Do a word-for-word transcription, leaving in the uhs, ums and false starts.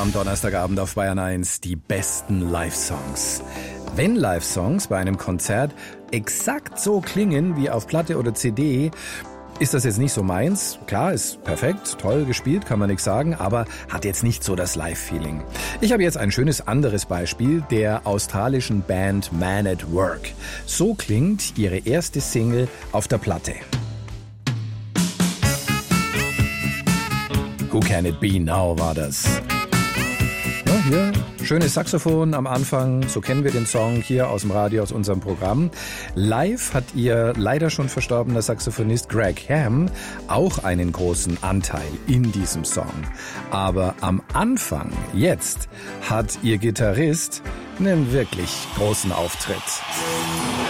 am Donnerstagabend auf Bayern eins die besten Live-Songs. Wenn Live-Songs bei einem Konzert exakt so klingen wie auf Platte oder C D, ist das jetzt nicht so meins. Klar, ist perfekt, toll gespielt, kann man nichts sagen, aber hat jetzt nicht so das Live-Feeling. Ich habe jetzt ein schönes anderes Beispiel der australischen Band Man at Work. So klingt ihre erste Single auf der Platte. Who Can It Be Now war das. Ja, hier, schönes Saxophon am Anfang, so kennen wir den Song hier aus dem Radio, aus unserem Programm. Live hat ihr leider schon verstorbener Saxophonist Greg Ham auch einen großen Anteil in diesem Song. Aber am Anfang, jetzt, hat ihr Gitarrist einen wirklich großen Auftritt.